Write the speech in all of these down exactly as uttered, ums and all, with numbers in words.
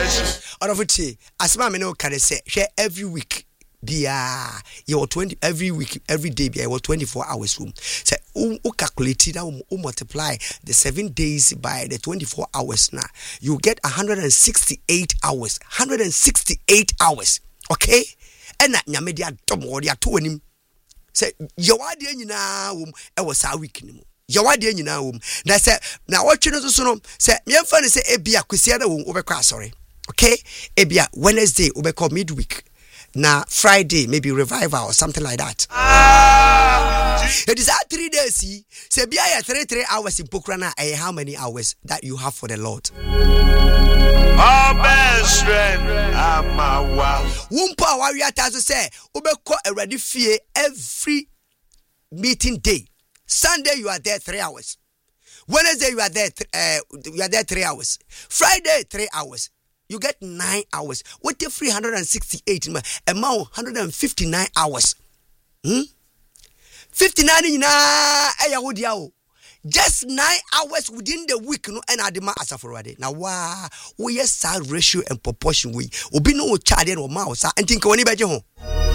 Orofuti, asma me no can say share every week. Bia you twenty every week, every day bia you twenty-four hours room. Say u calculate that u multiply the seven days by the twenty-four hours now. You get one hundred sixty-eight hours. one hundred sixty-eight hours. Okay? And na nyame dia dom wo dia to anim. Say your wade nyina wom e wo sa week ni mu. Your wade nyina wom. Na say na wotwe no so no say me mfa ne say ebia kwasia na wo obekwa asore. Okay? Ebia Wednesday obekwa midweek. Na Friday, maybe revival or something like that. Ah, it is at three days. See, say be I three three hours in Pokrana. Eh, how many hours that you have for the Lord? Our best friend, I'm a wow. Wumpa warrior tazo say, Ubeko already fear every meeting day. Sunday you are there three hours. Wednesday you are there, th- uh, you are there three hours. Friday three hours. You get nine hours. What the three hundred sixty-eight amount one hundred fifty-nine hours. Hmm? fifty-nine na ayawodiao. Just nine hours within the week no and adima asaforade. Now wa we yes side ratio and proportion we obi no charge no mouse and think woni beje ho.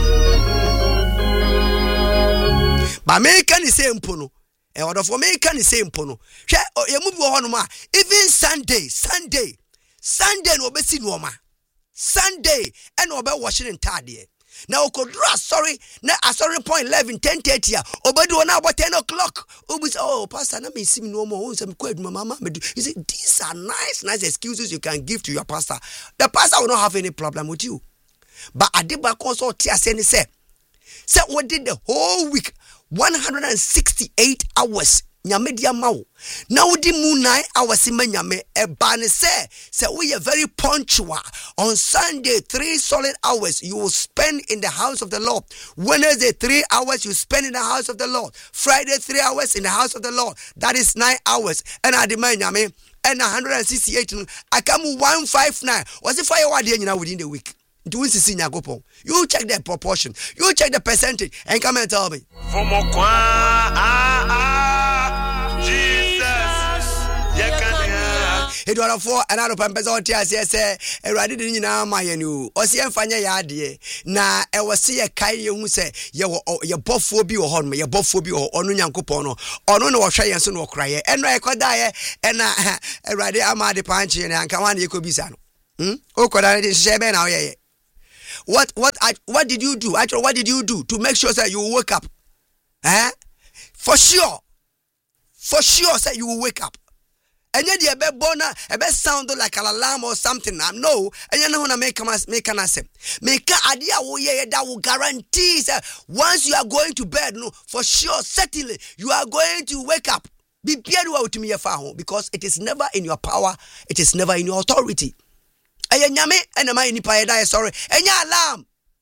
Ba me kan say mpo no. E order for me kan say mpo no. Hwe ye mu bi ho no ma even Sunday, Sunday Sunday no be si no ma. Sunday and obe washing entire. Now could sorry, na sorry point eleven, ten thirty. Obedo na about ten o'clock. Obi say, oh, pastor, na me see me no more. Some quite my mama. You see, these are nice, nice excuses you can give to your pastor. The pastor will not have any problem with you. But I did back also tia say, say, say what did the whole week? one hundred sixty-eight hours. Nyame dia mawo na wodi mu nine hours ma nyame e ba ne say say we are very punctual on Sunday three solid hours you will spend in the house of the Lord. Wednesday three hours you spend in the house of the Lord. Friday three hours in the house of the Lord. That is nine hours and I demand nyame and one hundred sixty-eight I come one fifty-nine was it fire wade nyina within the week. Do we see Nyagopon? You check the proportion. You check the percentage and come and tell me. For more ah ah Jesus. Yeah, can it was for another purpose on T S S. A ready in my new or see Fanya Yadi. Na I was see a Kai who say, You your bophobia or home, your bophobia or Onuyan Copono, or no or Shay and Son or cry, and I could die and I ready Amadi Panchi and Kawan Yakobisano. Hmm? Oh, could I share now? Yeah. What what I, what did you do? Actually, what did you do to make sure that you wake up? Eh? For sure. For sure that you will wake up. And yet you be born a be sound like an alarm or something. I know. And you know when I make make an answer. Make an idea that will guarantee that once you are going to bed, no, for sure, certainly you are going to wake up. Be prepared to me because it is never in your power, it is never in your authority. Aya nyame ena ma nipa ye die sorry enya alarm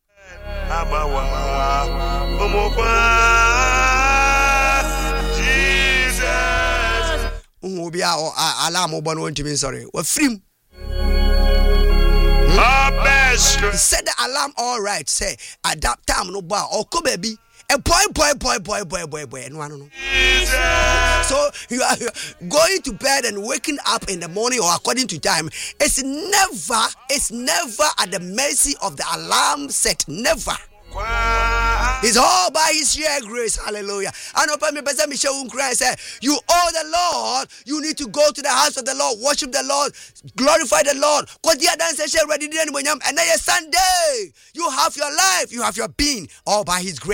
abawa omokwa Jesus obi a alarm obo no ntimi sorry wa frim he said the alarm all right say at that time no ba okọ baby a boy boy boy boy boy boy boy no no. So you are going to bed and waking up in the morning or according to time. It's never, it's never at the mercy of the alarm set. Never. It's all by his sheer grace. Hallelujah. And open me, Pastor Michelle Christ said, you owe the Lord. You need to go to the house of the Lord, worship the Lord, glorify the Lord. And then Sunday, you have your life, you have your being, all by his grace.